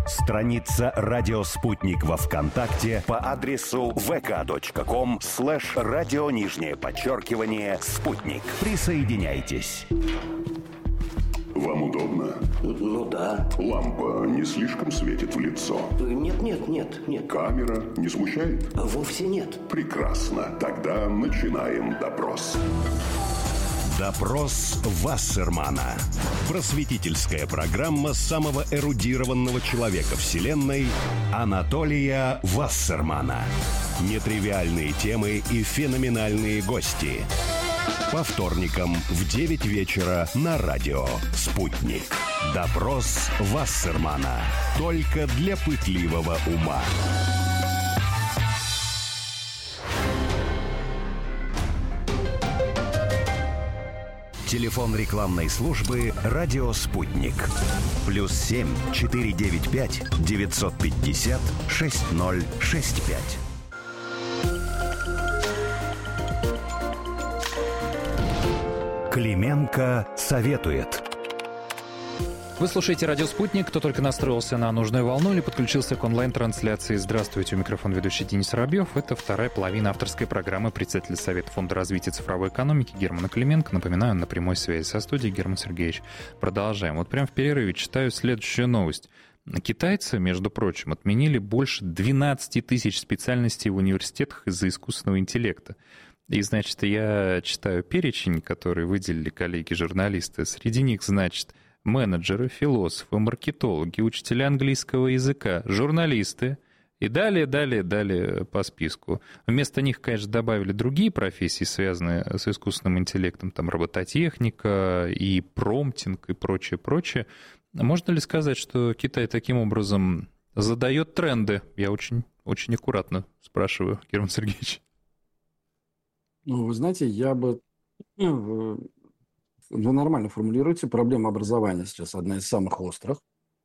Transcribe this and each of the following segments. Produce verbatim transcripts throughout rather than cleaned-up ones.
Страница «Радио Спутник» во ВКонтакте по адресу vk.com слэш радио нижнее подчеркивание «Спутник». Присоединяйтесь. Вам удобно? Ну да. Лампа не слишком светит в лицо? Нет, нет, нет, нет. Камера не смущает? Вовсе нет. Прекрасно. Тогда начинаем допрос. Допрос Вассермана. Просветительская программа самого эрудированного человека Вселенной Анатолия Вассермана. Нетривиальные темы и феноменальные гости. По вторникам в девять вечера на радио «Спутник». Допрос Вассермана. Только для пытливого ума. Телефон рекламной службы «Радио Спутник». Плюс семь четыре девять пять девятьсот пятьдесят шесть ноль шесть пять. Клименко советует. Вы слушаете «Радио Спутник». Кто только настроился на нужную волну или подключился к онлайн-трансляции. Здравствуйте, у микрофона ведущий Денис Воробьев. Это вторая половина авторской программы председателя Совета Фонда развития цифровой экономики Германа Клименко. Напоминаю, на прямой связи со студией Герман Сергеевич. Продолжаем. Вот прямо в перерыве читаю следующую новость. Китайцы, между прочим, отменили больше двенадцать тысяч специальностей в университетах из-за искусственного интеллекта. И, значит, я читаю перечень, который выделили коллеги-журналисты. Среди них, значит, менеджеры, философы, маркетологи, учителя английского языка, журналисты и далее, далее, далее по списку. Вместо них, конечно, добавили другие профессии, связанные с искусственным интеллектом, там робототехника и промптинг и прочее, прочее. Можно ли сказать, что Китай таким образом задает тренды? Я очень, очень аккуратно спрашиваю, Герман Сергеевич. Ну, вы знаете, я бы... Вы нормально формулируете. Проблема образования сейчас одна из самых острых.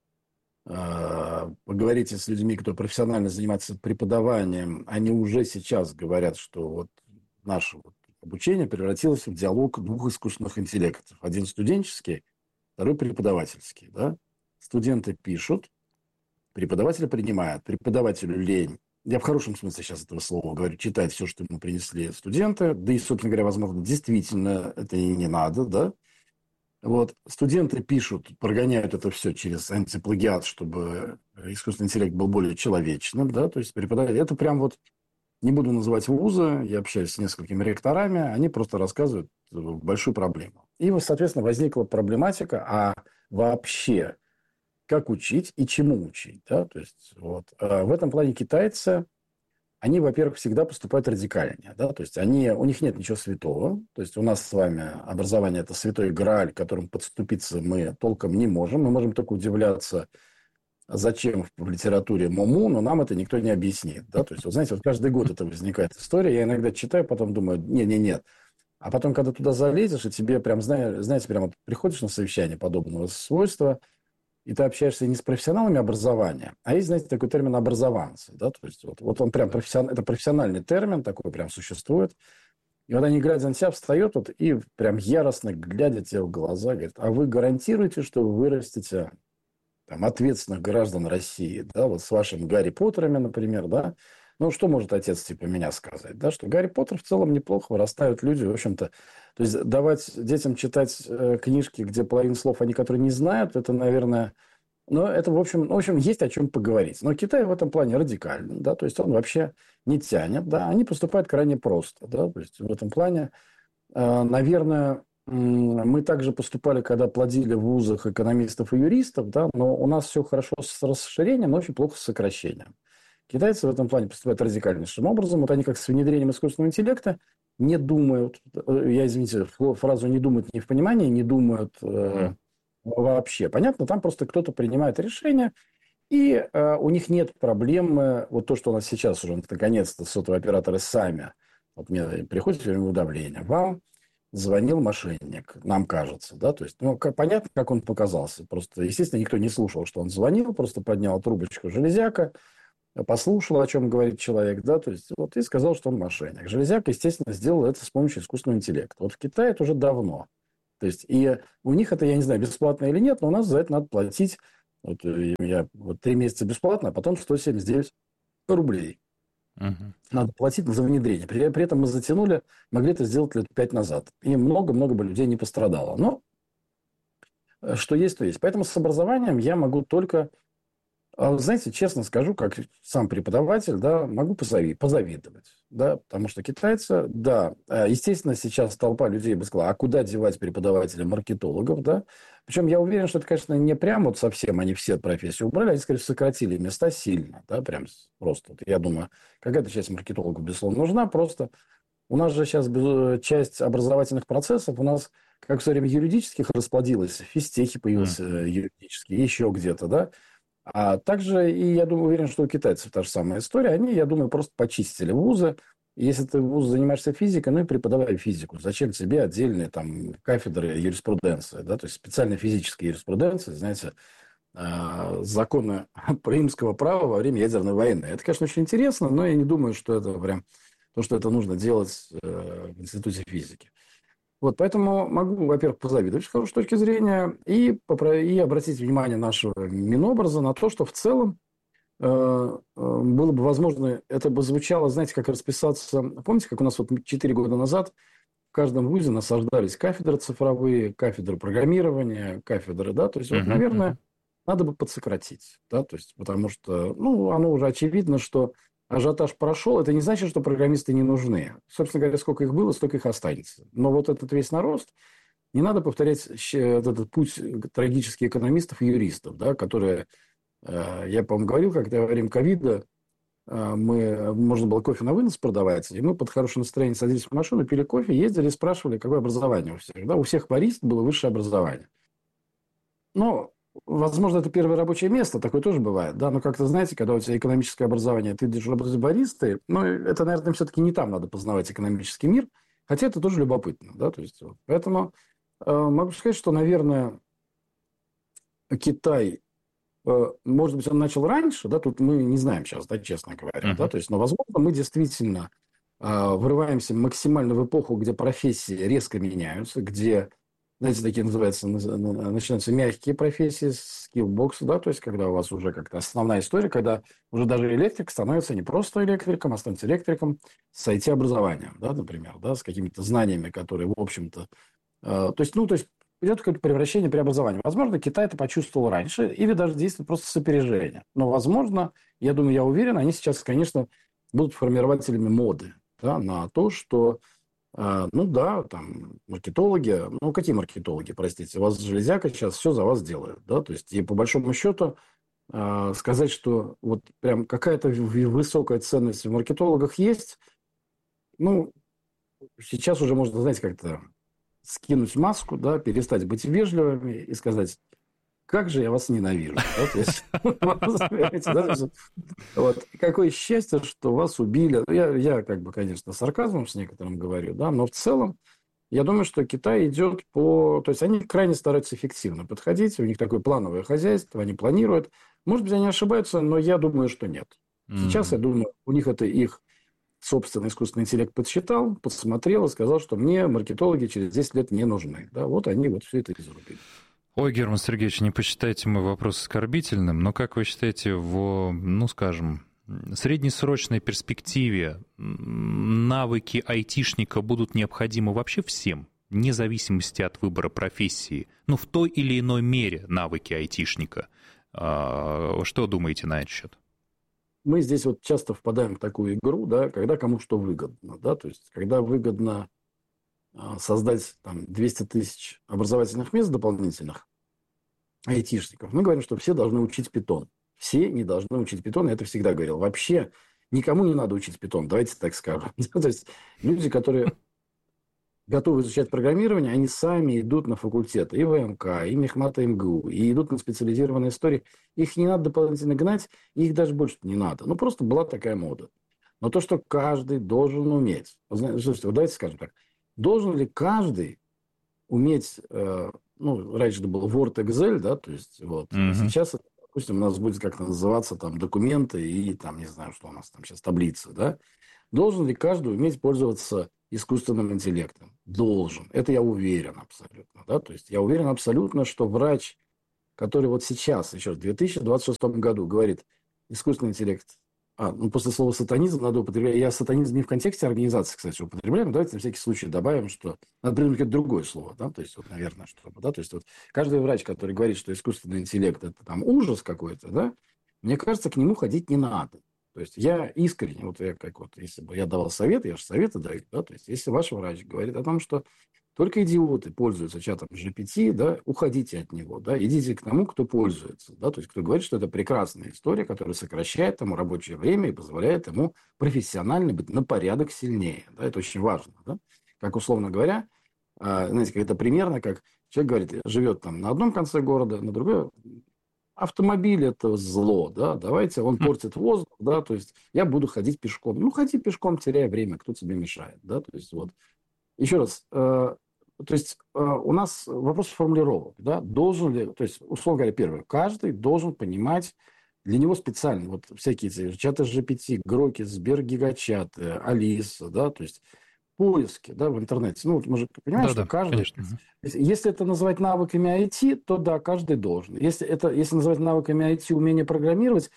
Поговорите с людьми, кто профессионально занимается преподаванием. Они уже сейчас говорят, что вот наше вот обучение превратилось в диалог двух искусственных интеллектов. Один студенческий, второй преподавательский. Да? Студенты пишут, преподаватель принимает. Преподавателю лень. Я в хорошем смысле сейчас этого слова говорю, читать все, что ему принесли студенты. Да и, собственно говоря, возможно, действительно это и не надо, да. Вот. Студенты пишут, прогоняют это все через антиплагиат, чтобы искусственный интеллект был более человечным, да. То есть преподаватель... Это прям вот... Не буду называть вузы, я общаюсь с несколькими ректорами, они просто рассказывают большую проблему. И, соответственно, возникла проблематика, а вообще... как учить и чему учить. Да? То есть, вот. В этом плане китайцы, они, во-первых, всегда поступают радикальнее. Да? То есть, они, у них нет ничего святого. То есть, у нас с вами образование – это святой грааль, к которому подступиться мы толком не можем. Мы можем только удивляться, зачем в литературе муму, но нам это никто не объяснит. Да? То есть, вот, знаете, вот каждый год это возникает история. Я иногда читаю, потом думаю, нет-нет-нет. А потом, когда туда залезешь, и тебе прям, знаете, прям вот приходишь на совещание подобного свойства, и ты общаешься не с профессионалами образования, а есть, знаете, такой термин образованцы. Да? То есть, вот, вот он прям профессион... это профессиональный термин, такой прям существует. И вот они, глядя на тебя, встает вот, и прям яростно, глядя тебе в глаза, говорит, а вы гарантируете, что вы вырастете там, ответственных граждан России, да, вот с вашими Гарри Поттерами, например, да? Ну, что может отец типа меня сказать, да, что Гарри Поттер в целом неплохо, вырастают люди, в общем-то. То есть, давать детям читать э, книжки, где половину слов они, которые не знают, это, наверное... Ну, это, в общем, в общем, есть о чем поговорить. Но Китай в этом плане радикальный, да, то есть, он вообще не тянет, да, они поступают крайне просто, да, то есть, в этом плане, э, наверное, э, мы также поступали, когда плодили в вузах экономистов и юристов, да, но у нас все хорошо с расширением, но очень плохо с сокращением. Китайцы в этом плане поступают радикальнейшим образом. Вот они как с внедрением искусственного интеллекта не думают, я, извините, фразу «не думают» не в понимании, не думают э, вообще. Понятно, там просто кто-то принимает решение, и э, у них нет проблемы, вот то, что у нас сейчас уже, наконец-то, сотовые операторы сами, вот мне приходит уведомление, вам звонил мошенник, нам кажется, да, то есть, ну, как, понятно, как он показался, просто, естественно, никто не слушал, что он звонил, просто поднял трубочку железяка, послушал, о чем говорит человек, да, то есть, вот, и сказал, что он мошенник. Железяка, естественно, сделал это с помощью искусственного интеллекта. Вот в Китае это уже давно. То есть, и у них это, я не знаю, бесплатно или нет, но у нас за это надо платить Вот э, я вот три месяца бесплатно, а потом сто семьдесят девять рублей. Мгм. Надо платить за внедрение. При, при этом мы затянули, могли это сделать лет пять назад. И много-много бы людей не пострадало. Но э, что есть, то есть. Поэтому с образованием я могу только, а вы знаете, честно скажу, как сам преподаватель, да, могу позави- позавидовать. Да, потому что китайцы, да, э, естественно, сейчас толпа людей бы сказала, а куда девать преподавателей, маркетологов, да? Причем я уверен, что это, конечно, не прям вот совсем они все профессии убрали, они, скорее всего, сократили места сильно, да, прям с- просто. Вот я думаю, какая-то часть маркетологов, безусловно, нужна, просто у нас же сейчас без- часть образовательных процессов, у нас, как все время юридических расплодилось, в физтехе М. появился э, юридический, еще где-то, да? А также, и я думаю, уверен, что у китайцев та же самая история. Они, я думаю, просто почистили вузы. Если ты в вузе занимаешься физикой, ну и преподавай физику. Зачем тебе отдельные там кафедры юриспруденции, да? То есть специально физическая юриспруденция, знаете, а, законы римского права во время ядерной войны. Это, конечно, очень интересно, но я не думаю, что это прям то, что это нужно делать э, в институте физики. Вот, поэтому могу, во-первых, позавидовать с хорошей точки зрения и, попро- и обратить внимание нашего Минобраза на то, что в целом э, э, было бы возможно, это бы звучало, знаете, как расписаться. Помните, как у нас вот четыре года назад в каждом вузе насаждались кафедры цифровые, кафедры программирования, кафедры, да, то есть вот, Мгм. наверное, Мгм. надо бы подсократить, да, то есть потому что, ну, оно уже очевидно, что ажиотаж прошел, это не значит, что программисты не нужны. Собственно говоря, сколько их было, столько их останется. Но вот этот весь нарост, не надо повторять щ- вот этот путь трагических экономистов и юристов, да, которые, э, я, по-моему, говорил, когда во время ковида э, мы, можно было кофе на вынос продавать, и мы под хорошее настроение садились в машину, пили кофе, ездили и спрашивали, какое образование у всех. Да, у всех барист было высшее образование. Ну, возможно, это первое рабочее место, такое тоже бывает, да, но как-то, знаете, когда у тебя экономическое образование, ты идешь работать баристой, ну, это, наверное, все-таки не там надо познавать экономический мир, хотя это тоже любопытно, да, то есть, вот. Поэтому э, могу сказать, что, наверное, Китай, э, может быть, он начал раньше, да, тут мы не знаем сейчас, да, честно говоря, да, Мгм. то есть, но, возможно, мы действительно э, врываемся максимально в эпоху, где профессии резко меняются, где, знаете, такие называются, наз- на- начинаются мягкие профессии, скиллбоксы, да, то есть, когда у вас уже как-то основная история, когда уже даже электрик становится не просто электриком, а становится электриком с ай ти-образованием, да, например, да, с какими-то знаниями, которые, в общем-то, э, то есть, ну, то есть, идет какое-то превращение, преобразование. Возможно, Китай это почувствовал раньше, или даже действует просто с опережением. Но, возможно, я думаю, я уверен, они сейчас, конечно, будут формирователями моды, да, на то, что, э, ну да, там, маркетологи, ну, какие маркетологи, простите, у вас железяка сейчас все за вас делает, да, то есть, и по большому счету э, сказать, что вот прям какая-то в- высокая ценность в маркетологах есть, ну, сейчас уже можно, знаете, как-то скинуть маску, да, перестать быть вежливыми и сказать, как же я вас ненавижу. Да, то есть, понимаете, да, то есть, вот, какое счастье, что вас убили. Ну, Я, я как бы, конечно, сарказмом с некоторым говорю, да, но в целом я думаю, что Китай идет по... То есть они крайне стараются эффективно подходить, у них такое плановое хозяйство, они планируют. Может быть, они ошибаются, но я думаю, что нет. Сейчас, я Мгм. думаю, у них это их собственный искусственный интеллект подсчитал, посмотрел и сказал, что мне маркетологи через десять лет не нужны. Да, вот они вот все это и зарубили. Ой, Герман Сергеевич, не посчитайте мой вопрос оскорбительным, но как вы считаете, в, ну, скажем, среднесрочной перспективе м, навыки айтишника будут необходимы вообще всем, вне зависимости от выбора профессии? Ну, в той или иной мере навыки айтишника. А, Что думаете на этот счет? Мы здесь вот часто впадаем в такую игру, да, когда кому что выгодно. Да, то есть, когда выгодно а, создать там, двести тысяч образовательных мест дополнительных, айтишников, мы говорим, что все должны учить питон. Все не должны учить питон, я это всегда говорил. Вообще никому не надо учить питон, давайте так скажем. То есть люди, которые готовы изучать программирование, они сами идут на факультеты и ВМК, и Мехмата МГУ, и идут на специализированные истории. Их не надо дополнительно гнать, их даже больше не надо. Ну, просто была такая мода. Но то, что каждый должен уметь. Слушайте, вот давайте скажем так. Должен ли каждый уметь, э, ну, раньше это было Word, Excel, да, то есть вот, а Мгм. сейчас, допустим, у нас будет как-то называться там документы и там, не знаю, что у нас там сейчас, таблицы, да. Должен ли каждый уметь пользоваться искусственным интеллектом? Должен. Это я уверен абсолютно, да, то есть я уверен абсолютно, что врач, который вот сейчас, еще в две тысячи двадцать шестом году говорит, искусственный интеллект. А, ну, после слова сатанизм надо употреблять. Я сатанизм не в контексте организации, кстати, употребляю, но давайте на всякий случай добавим, что надо придумать какое-то другое слово, да, то есть, вот, наверное, чтобы, да, то есть, вот каждый врач, который говорит, что искусственный интеллект – это там ужас какой-то, да, мне кажется, к нему ходить не надо. То есть, я искренне, вот я как вот, если бы я давал совет, я же советы даю, да, то есть, если ваш врач говорит о том, что только идиоты пользуются чатом джи пи ти, да, уходите от него, да, идите к тому, кто пользуется, да, то есть кто говорит, что это прекрасная история, которая сокращает ему рабочее время и позволяет ему профессионально быть на порядок сильнее, да, это очень важно, да, как условно говоря, знаете, это примерно как человек говорит, живет там на одном конце города, на другой, автомобиль это зло, да, давайте, он портит воздух, да, то есть я буду ходить пешком, ну, ходи пешком, теряя время, кто тебе мешает, да, то есть вот, еще раз, то есть э, у нас вопрос формулировок, да, должен ли, то есть, условно говоря, первое, каждый должен понимать, для него специально, вот всякие эти чаты джи пи ти, Гроки, Сбергигачаты, Алиса, да, то есть поиски, да, в интернете, ну, вот мы же понимаем, да, что да, каждый, конечно. Если это называть навыками ай ти, то да, каждый должен. Если это, если называть навыками ай ти умение программировать,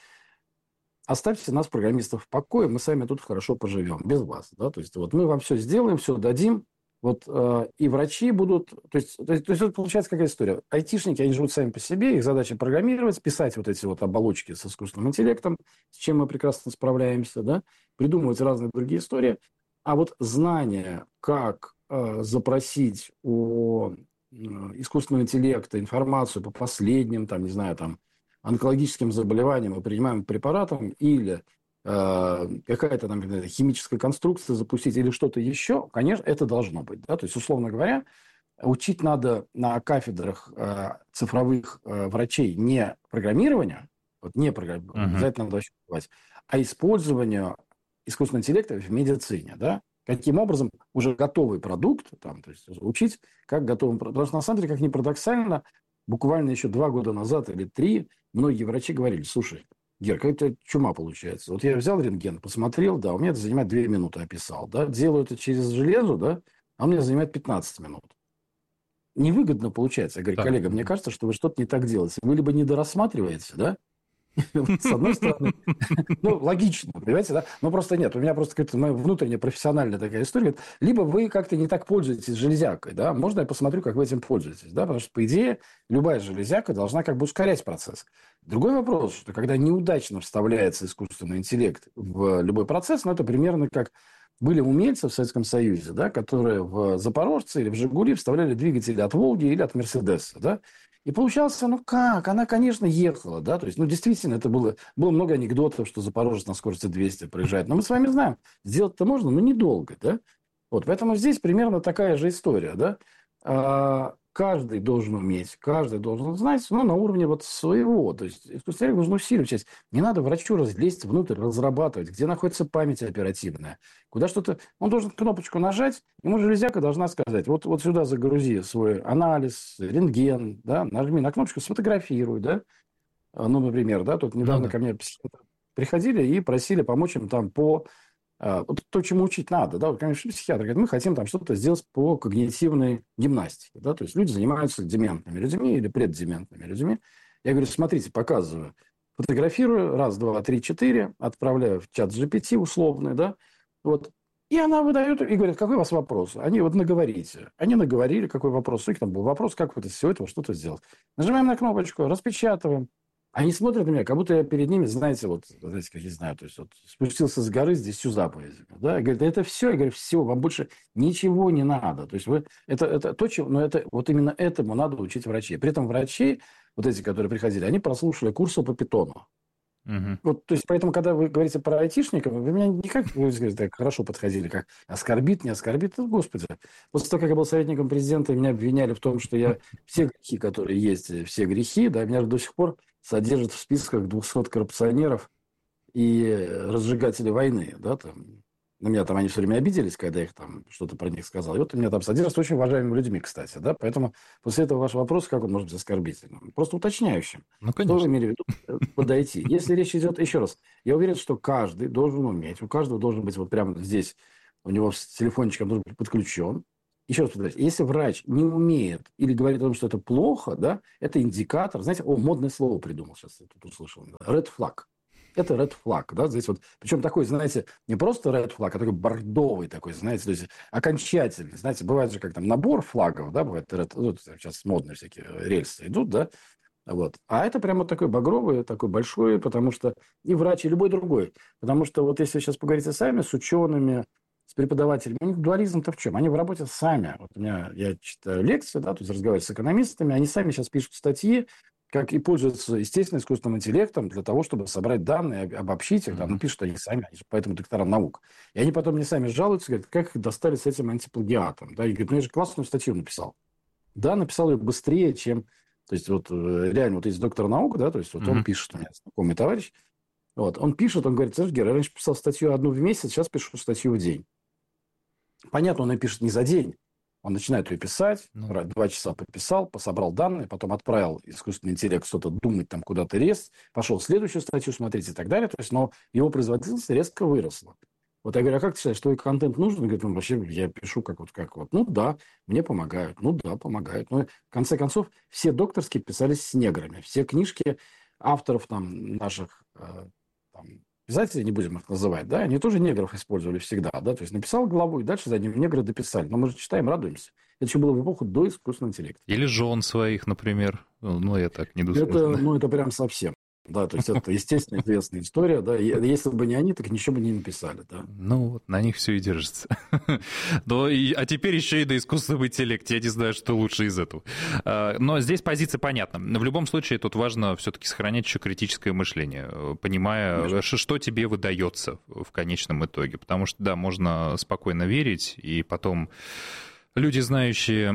оставьте нас, программистов, в покое, мы сами тут хорошо поживем, без вас, да, то есть вот мы вам все сделаем, все дадим. Вот э, и врачи будут... То есть, то, есть, то есть, это получается какая история. Айтишники, они живут сами по себе, их задача программировать, писать вот эти вот оболочки с искусственным интеллектом, с чем мы прекрасно справляемся, да, придумывать разные другие истории. А вот знание, как э, запросить у э, искусственного интеллекта информацию по последним, там, не знаю, там, онкологическим заболеваниям и принимаемым препаратам или... какая-то там химическая конструкция запустить или что-то еще, конечно, это должно быть. Да? То есть, условно говоря, учить надо на кафедрах э, цифровых э, врачей не программирование, вот не программирование, uh-huh. обязательно надо учить, а использованию искусственного интеллекта в медицине. Да? Каким образом уже готовый продукт, там, то есть учить, как готовым продуктом. Потому что, на самом деле, как ни парадоксально, буквально еще два года назад или три многие врачи говорили, слушай, Гер, какая-то чума получается. Вот я взял рентген, посмотрел, да, у меня это занимает две минуты, описал, да, делаю это через железо, да, а у меня занимает пятнадцать минут. Невыгодно получается. Я говорю, да. Коллега, мне кажется, что вы что-то не так делаете. Вы либо недорассматриваете, да, с одной стороны, ну, логично, понимаете, да, но просто нет, у меня просто какая-то моя внутренняя профессиональная такая история, либо вы как-то не так пользуетесь железякой, да, можно я посмотрю, как вы этим пользуетесь, да, потому что, по идее, любая железяка должна как бы ускорять процесс. Другой вопрос, что когда неудачно вставляется искусственный интеллект в любой процесс, ну, это примерно как были умельцы в Советском Союзе, да, которые в Запорожце или в Жигули вставляли двигатели от Волги или от Мерседеса, да. И получалось, ну как, она, конечно, ехала, да, то есть, ну, действительно, это было, было много анекдотов, что Запорожец на скорости двести проезжает, но мы с вами знаем, сделать-то можно, но недолго, да. Вот, поэтому здесь примерно такая же история, да. А, каждый должен уметь, каждый должен знать, но на уровне вот своего, то есть искусственный интеллект нужно усиливать. Не надо врачу разлезть внутрь, разрабатывать, где находится память оперативная, куда что-то... Он должен кнопочку нажать, ему железяка должна сказать, вот, вот сюда загрузи свой анализ, рентген, да, нажми на кнопочку, сфотографируй, да, ну, например, да, тут недавно ну, да. ко мне приходили и просили помочь им там по... Вот то, чему учить надо, да, вот, конечно, психиатр говорит, мы хотим там что-то сделать по когнитивной гимнастике, да, то есть люди занимаются дементными людьми или преддементными людьми. Я говорю, смотрите, показываю, фотографирую, раз, два, три, четыре, отправляю в чат джи пи ти условный, да, вот, и она выдает, и говорит, какой у вас вопрос? Они вот наговорите. Они наговорили, какой вопрос, у них там был вопрос, как вот из всего этого что-то сделать. Нажимаем на кнопочку, распечатываем. Они смотрят на меня, как будто я перед ними, знаете, вот, знаете, как я знаю, то есть вот спустился с горы с десятью заповедями. Да? И говорят, это все. Я говорю, все, вам больше ничего не надо. То есть вы, это, это то, чего, но это, вот именно этому надо учить врачей. При этом врачи, вот эти, которые приходили, они прослушали курсы по питону. Угу. Вот, то есть, поэтому, когда вы говорите про айтишников, вы меня не как вы говорите, так хорошо подходили, как оскорбит, не оскорбит. Ну, господи. После того, как я был советником президента, меня обвиняли в том, что я все грехи, которые есть, все грехи, да, меня до сих пор содержат в списках двухсот коррупционеров и разжигателей войны, да, там. На меня там они все время обиделись, когда я их там что-то про них сказал. И вот меня там содержат очень уважаемыми людьми, кстати, да, поэтому после этого ваш вопрос, как он может быть оскорбительным? Просто уточняющим. Ну, конечно. Что вы имели в виду подойти? Если речь идет, еще раз, я уверен, что каждый должен уметь, у каждого должен быть вот прямо здесь, у него с телефончиком должен быть подключен, еще раз повторюсь, если врач не умеет или говорит о том, что это плохо, да, это индикатор. Знаете, о, модное слово придумал сейчас, я тут услышал. Red flag. Это red flag, да, здесь вот, причем такой, знаете, не просто red flag, а такой бордовый такой, знаете, то есть окончательный, знаете, бывает же как там набор флагов, да, бывает, red, вот сейчас модные всякие рельсы идут, да, вот, а это прямо такой багровый, такой большой, потому что и врач, и любой другой, потому что вот если вы сейчас поговорите сами с учеными, с преподавателями, у них дуализм-то в чем? Они в работе сами, вот у меня, я читаю лекции, да, то есть разговариваю с экономистами, они сами сейчас пишут статьи, как и пользуются, естественно, искусственным интеллектом для того, чтобы собрать данные, обобщить их. Да, ну, пишут они сами, они же поэтому доктора наук. И они потом мне сами жалуются, говорят, как их достали с этим антиплагиатом. Да, и говорят, ну я же классную статью написал. Да, написал ее быстрее, чем... То есть вот реально вот есть доктор наук, да, то есть вот mm-hmm. он пишет, у меня знакомый товарищ, вот, он пишет, он говорит, Сергей, я раньше писал статью одну в месяц, сейчас пишу статью в день. Понятно, он ее пишет не за день. Он начинает ее писать, ну. два часа пописал, пособрал данные, потом отправил искусственный интеллект что-то думать, там куда-то резать, пошел следующую статью смотреть и так далее. То есть, но его производительность резко выросла. Вот я говорю, а как ты считаешь, твой контент нужен? Он говорит, ну, вообще я пишу как вот, как вот. Ну, да, мне помогают. Ну, да, помогают. Но, в конце концов, все докторские писались с неграми. Все книжки авторов там наших... Там, писатели, не будем их называть, да, они тоже негров использовали всегда, да, то есть написал главу, и дальше за ним негры дописали. Но мы же читаем, радуемся. Это еще было в эпоху до искусственного интеллекта. Или жен своих, например. Ну, я так не думаю. Это, ну, это прям совсем. Да, то есть это, естественно, известная история, да, если бы не они, так ничего бы не написали, да. Ну, вот на них все и держится. Но, и, а теперь еще и до искусственного интеллекта, я не знаю, что лучше из этого. Но здесь позиция понятна. В любом случае, тут важно все-таки сохранять еще критическое мышление, понимая, Конечно. что тебе выдается в конечном итоге, потому что, да, можно спокойно верить, и потом... Люди, знающие,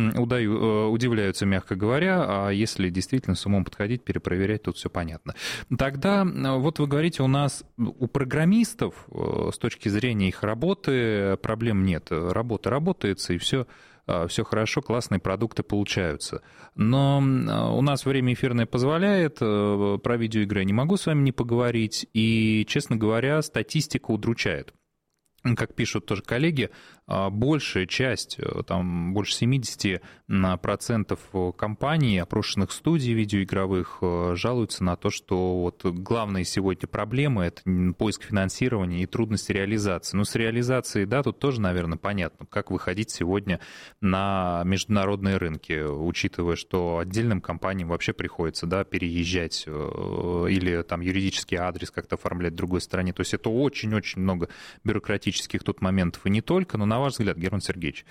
удивляются, мягко говоря, а если действительно с умом подходить, перепроверять, тут все понятно. Тогда, вот вы говорите, у нас у программистов с точки зрения их работы проблем нет. Работа работается, и все, все хорошо, классные продукты получаются. Но у нас время эфирное позволяет, про видеоигры я не могу с вами не поговорить, и, честно говоря, статистика удручает. Как пишут тоже коллеги, большая часть, там больше семьдесят процентов компаний, опрошенных студий видеоигровых, жалуются на то, что вот главные сегодня проблемы – это поиск финансирования и трудности реализации. Ну, с реализацией, да, тут тоже, наверное, понятно, как выходить сегодня на международные рынки, учитывая, что отдельным компаниям вообще приходится, да, переезжать или там юридический адрес как-то оформлять в другой стране. То есть это очень-очень много бюрократических тут моментов и не только, но на ваш взгляд, Герман Сергеевич,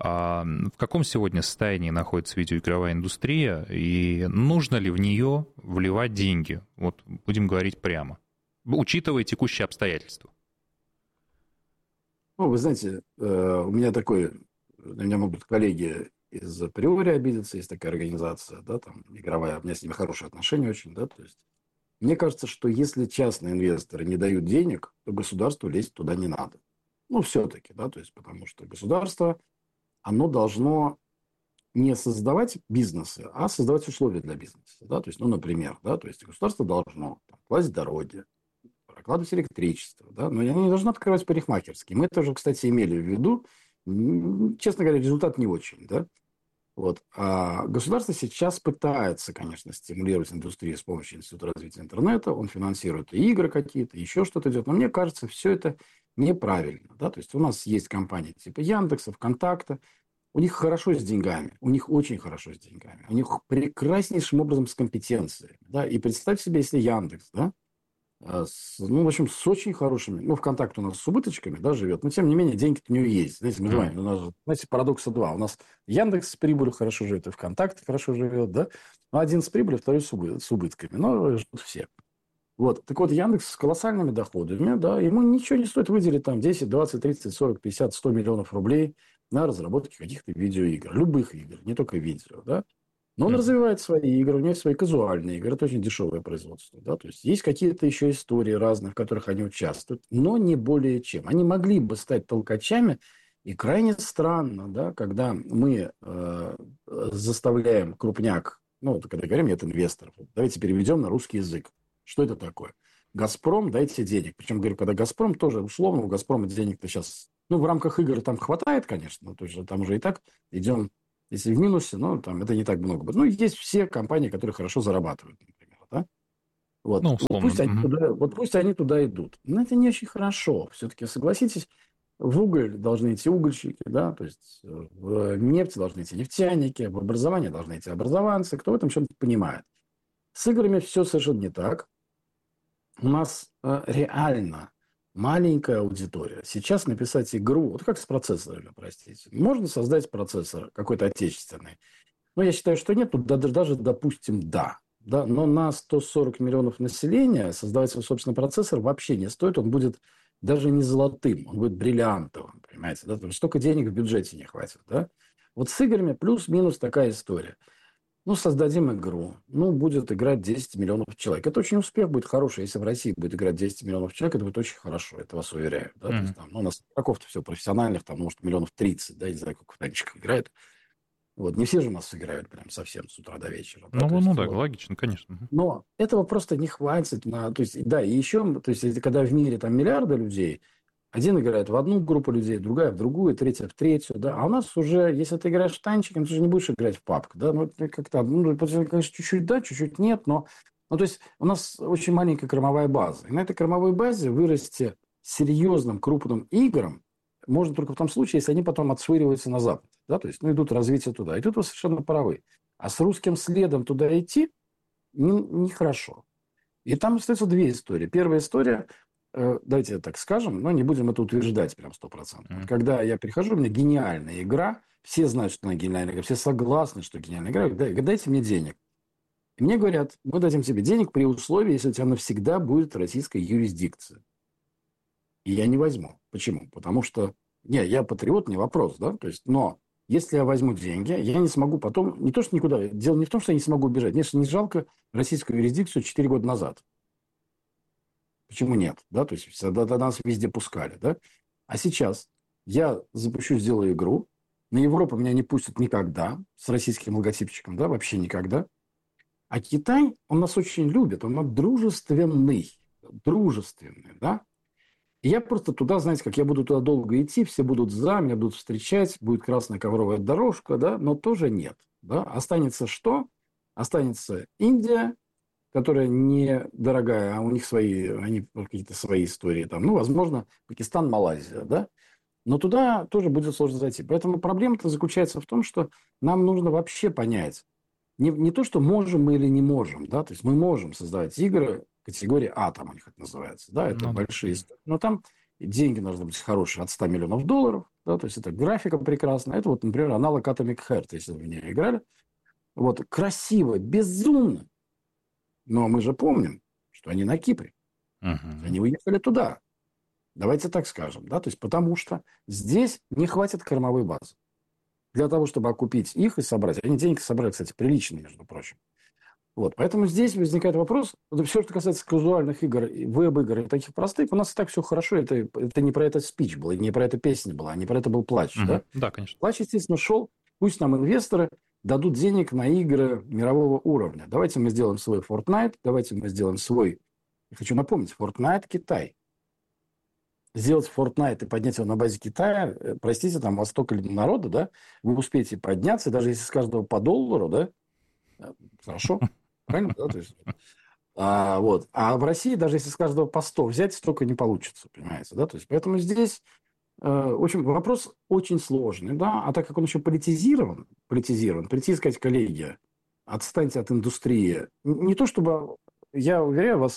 в каком сегодня состоянии находится видеоигровая индустрия и нужно ли в нее вливать деньги? Вот будем говорить прямо, учитывая текущие обстоятельства. Ну, вы знаете, у меня такой, на меня могут коллеги из априори обидеться, есть такая организация, да, там, игровая, у меня с ними хорошие отношения очень, да, то есть мне кажется, что если частные инвесторы не дают денег, то государству лезть туда не надо. Ну, все-таки, да, то есть, потому что государство, оно должно не создавать бизнесы, а создавать условия для бизнеса, да, то есть, ну, например, да, то есть, государство должно там класть дороги, прокладывать электричество, да, но оно не должно открывать парикмахерские. Мы это уже, кстати, имели в виду, честно говоря, результат не очень, да. Вот. А государство сейчас пытается, конечно, стимулировать индустрию с помощью Института развития интернета. Он финансирует и игры какие-то, еще что-то идет. Но мне кажется, все это неправильно. Да? То есть у нас есть компании типа Яндекса, ВКонтакта. У них хорошо с деньгами. У них очень хорошо с деньгами. У них прекраснейшим образом с компетенцией. Да? И представь себе, если Яндекс, да, с, ну, в общем, с очень хорошими, ну, ВКонтакте у нас с убыточками, да, живет, но, тем не менее, деньги-то у него есть. Знаете, мы mm. у нас, знаете, парадокса два. У нас Яндекс с прибылью хорошо живет, и ВКонтакте хорошо живет, да. Ну, один с прибылью, второй с, убы- с убытками. Но живут все. Вот. Так вот, Яндекс с колоссальными доходами, да, ему ничего не стоит выделить там десять, двадцать, тридцать, сорок, пятьдесят, сто миллионов рублей на разработке каких-то видеоигр. Любых игр, не только видео, да. Но он mm. развивает свои игры, у него есть свои казуальные игры, это очень дешевое производство. Да? То есть есть какие-то еще истории разные, в которых они участвуют, но не более чем. Они могли бы стать толкачами, и крайне странно, да, когда мы э, заставляем крупняк, ну, когда говорим, нет инвесторов, давайте переведем на русский язык. Что это такое? «Газпром, дайте денег». Причем, говорю, когда «Газпром», тоже условно, у «Газпрома» денег-то сейчас Ну, в рамках игр там хватает, конечно, то есть там уже и так идем, если в минусе, ну, там это не так много. Ну, есть все компании, которые хорошо зарабатывают, например, да? Вот. Ну, Ну, условно. пусть они Мгм. туда, вот пусть они туда идут. Но это не очень хорошо. Все-таки, согласитесь, в уголь должны идти угольщики, да, то есть э, в нефть должны идти нефтяники, в образование должны идти образованцы. Кто в этом что-то понимает? С играми все совершенно не так. У нас э, реально маленькая аудитория. Сейчас написать игру, вот как с процессорами, простите. Можно создать процессор какой-то отечественный? Ну, я считаю, что нет. Тут даже, даже допустим, да. Да, но на сто сорок миллионов населения создавать свой собственный процессор вообще не стоит. Он будет даже не золотым, он будет бриллиантовым, понимаете? Да? Потому что столько денег в бюджете не хватит. Да? Вот с играми плюс-минус такая история. Ну, создадим игру. Ну, будет играть десять миллионов человек. Это очень успех будет хороший. Если в России будет играть десять миллионов человек, это будет очень хорошо. Это вас уверяю. Да? То есть, там, ну, у нас игроков-то все профессиональных, там, может, миллионов тридцать, да, не знаю, сколько в танчиках играет. Вот, не все же у нас играют прям совсем с утра до вечера. Да? Ну, То есть, ну да, вот. логично, конечно. Мгм. Но этого просто не хватит. На, то есть, да, и еще, то есть, когда в мире там миллиарды людей, один играет в одну группу людей, другая в другую, третья в третью, да. А у нас уже, если ты играешь в танчик, ты же не будешь играть в пабг, да. Ну, это как-то, ну, конечно, чуть-чуть да, чуть-чуть нет, но... Ну, то есть, у нас очень маленькая кормовая база. И на этой кормовой базе вырасти серьезным, крупным играм можно только в том случае, если они потом отшвыриваются на Запад, да, то есть, ну, идут развитие туда. И тут вы совершенно правы. А с русским следом туда идти нехорошо. И там остаются две истории. Первая история... Давайте так скажем, но не будем это утверждать прям сто процентов. Mm-hmm. Когда я прихожу, у меня гениальная игра, все знают, что она гениальная игра, все согласны, что гениальная игра, дайте мне денег. И мне говорят, мы дадим тебе денег при условии, если у тебя навсегда будет российская юрисдикция. И я не возьму. Почему? Потому что, не, я патриот, не вопрос, да, то есть, но если я возьму деньги, я не смогу потом, не то, что никуда, дело не в том, что я не смогу убежать, мне же не жалко российскую юрисдикцию четыре года назад. Почему нет? Да? То есть, тогда нас везде пускали. Да? А сейчас я запущу, сделаю игру. На Европу меня не пустят никогда с российским логотипчиком. Да? Вообще никогда. А Китай, он нас очень любит. Он дружественный. Дружественный. Да? И я просто туда, знаете, как я буду туда долго идти, все будут за, меня будут встречать, будет красная ковровая дорожка, да? Но тоже нет. Да? Останется что? Останется Индия, которая недорогая, а у них свои, они какие-то свои истории там. Ну, возможно, Пакистан, Малайзия, да? Но туда тоже будет сложно зайти. Поэтому проблема-то заключается в том, что нам нужно вообще понять, не, не то, что можем мы или не можем, да, то есть мы можем создавать игры категории А, там у них это называется, да, это ну, большие истории. Но там деньги должны быть хорошие от ста миллионов долларов, да, то есть это графика прекрасная. Это вот, например, аналог Atomic Heart, если вы в нее играли. Вот, красиво, безумно. Но мы же помним, что они на Кипре. Uh-huh. Они уехали туда. Давайте так скажем. Да? То есть, потому что здесь не хватит кормовой базы. Для того, чтобы окупить их и собрать. Они деньги собрали, кстати, приличные, между прочим. Вот. Поэтому здесь возникает вопрос. Все, что касается казуальных игр, веб-игр и таких простых, у нас и так все хорошо. Это, это не про это спич был, не про это песня была, не про это был плач. Uh-huh. Да? Да, конечно. Плач, естественно, шел. Пусть нам инвесторы дадут денег на игры мирового уровня. Давайте мы сделаем свой Fortnite, давайте мы сделаем свой... Я хочу напомнить, Fortnite Китай. Сделать Fortnite и поднять его на базе Китая, простите, там у вас столько народа, да, вы успеете подняться, даже если с каждого по доллару, да, хорошо, правильно, да, то есть... А, вот. А в России, даже если с каждого по сто взять, столько не получится, понимаете, да, то есть поэтому здесь... В общем, вопрос очень сложный, да, а так как он еще политизирован, политизирован, прийти и сказать, коллеги, отстаньте от индустрии. Не то чтобы, я уверяю вас,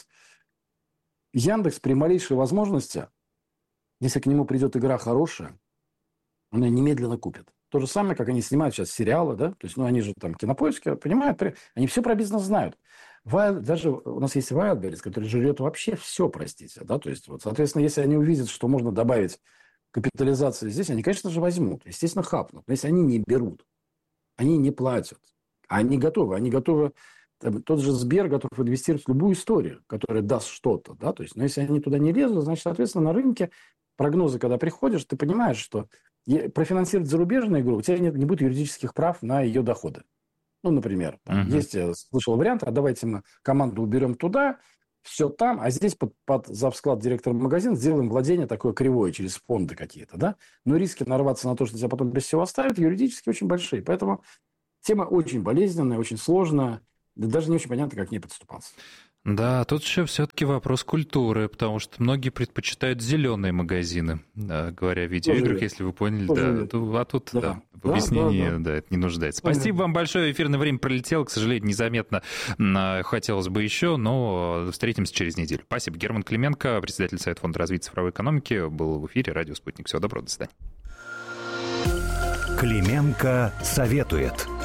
Яндекс при малейшей возможности, если к нему придет игра хорошая, он ее немедленно купит. То же самое, как они снимают сейчас сериалы, да, то есть, ну, они же там кинопоиски, понимают, они все про бизнес знают. Wild, даже у нас есть Wildberries, который жрет вообще все, простите, да, то есть, вот, соответственно, если они увидят, что можно добавить капитализацию здесь, они, конечно же, возьмут. Естественно, хапнут. Но если они не берут, они не платят. Они готовы. Они готовы... Тот же Сбер готов инвестировать в любую историю, которая даст что-то. Да? То есть, но если они туда не лезут, значит, соответственно, на рынке прогнозы, когда приходишь, ты понимаешь, что профинансировать зарубежную игру, у тебя нет, не будет юридических прав на ее доходы. Ну, например, там, uh-huh. есть, я слышал вариант, а давайте мы команду уберем туда, все там, а здесь под, под завсклад директора магазина сделаем владение такое кривое через фонды какие-то, да? Но риски нарваться на то, что тебя потом без всего оставят, юридически очень большие. Поэтому тема очень болезненная, очень сложная, да даже не очень понятно, как к ней подступаться. Да, тут еще все-таки вопрос культуры, потому что многие предпочитают зеленые магазины, да, говоря о видеоиграх, если вы поняли, да, то, а тут да. Да, в объяснении да, да, да. Да, это не нуждается. Спасибо вам большое, эфирное время пролетело, к сожалению, незаметно, хотелось бы еще, но встретимся через неделю. Спасибо. Герман Клименко, председатель Совета фонда развития цифровой экономики, был в эфире «Радио Спутник». Всего доброго, до свидания. Клименко советует.